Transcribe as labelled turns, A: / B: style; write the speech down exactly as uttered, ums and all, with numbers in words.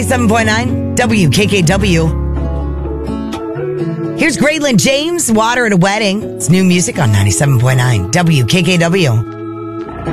A: ninety-seven point nine W K K W. Here's Graylin James, Water at a Wedding. It's new music on ninety-seven point nine W K K W.